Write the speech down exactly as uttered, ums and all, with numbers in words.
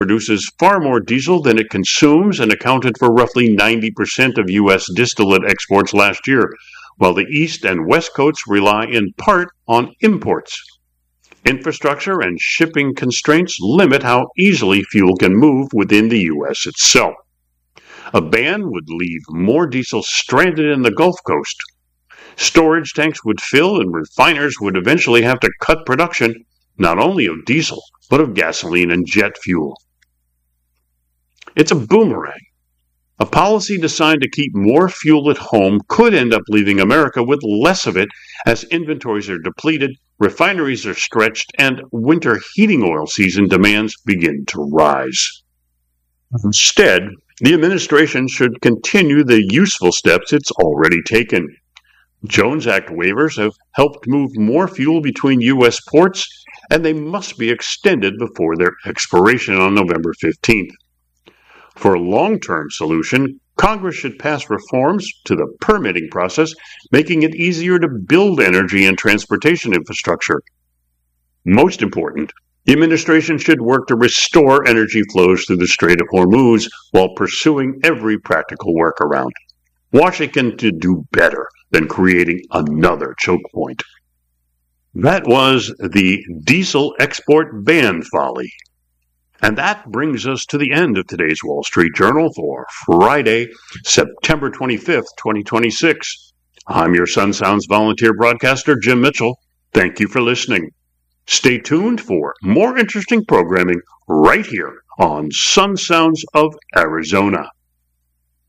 produces far more diesel than it consumes and accounted for roughly ninety percent of U S distillate exports last year, while the East and West Coasts rely in part on imports. Infrastructure and shipping constraints limit how easily fuel can move within the U S itself. A ban would leave more diesel stranded in the Gulf Coast. Storage tanks would fill and refiners would eventually have to cut production not only of diesel, but of gasoline and jet fuel. It's a boomerang. A policy designed to keep more fuel at home could end up leaving America with less of it as inventories are depleted, refineries are stretched, and winter heating oil season demands begin to rise. Instead, the administration should continue the useful steps it's already taken. Jones Act waivers have helped move more fuel between U S ports, and they must be extended before their expiration on November fifteenth. For a long-term solution, Congress should pass reforms to the permitting process, making it easier to build energy and transportation infrastructure. Most important, the administration should work to restore energy flows through the Strait of Hormuz while pursuing every practical workaround. Washington to do better than creating another choke point. That was the diesel export ban folly. And that brings us to the end of today's Wall Street Journal for Friday, September twenty-fifth, twenty twenty-six. I'm your Sun Sounds volunteer broadcaster, Jim Mitchell. Thank you for listening. Stay tuned for more interesting programming right here on Sun Sounds of Arizona.